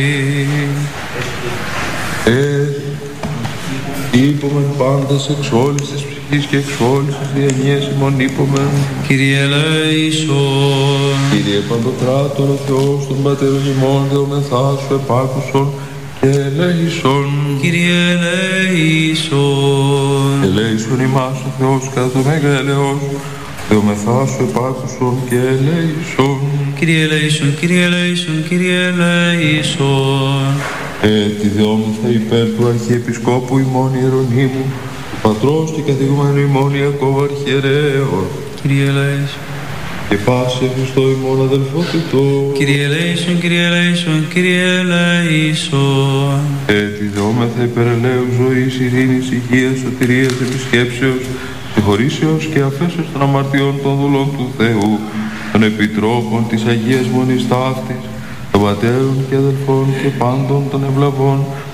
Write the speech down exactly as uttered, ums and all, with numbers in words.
Ε, είπομεν πάντες εξ όλης της ψυχής και εξ όλης της διανοίας ημών είπομεν. Κύριε ελέησον. Κύριε Παντοκράτορ ο Θεός των Πατέρων ημών δεομεθά σου επάκουσον και ελέησον. Κύριε ελέησον. Ελέησον ημάς ο Θεός κατά το μέγα ελεός σου, δεομεθά σου επάκουσον και ελέησον. Κύριε ελέησον, Κύριε ελέησον, Κύριε ελέησον. Έτσι δεόμεθα υπέρ του Αρχιεπισκόπου ημών Ιερονύμου, του Πατρός και καθηγουμένου ημών Ιακώβ Αρχιερέως, Κύριε ελέησον. και πάση Χριστό ημών αδελφότητο. Κύριε ελέησον, Κύριε ελέησον, Κύριε ελέησον. Έτσι δεόμεθα υπέρ ελέους ζωής, ειρήνης, υγείας, σωτηρίας, επισκέψεως, συγχωρήσεως και αφέσεως των αμαρτιών των δούλων του Θεού, των επιτρόπων της Αγίας Μονής Ταύτης, των πατέρων και αδελφών και πάντων των ευλαβών,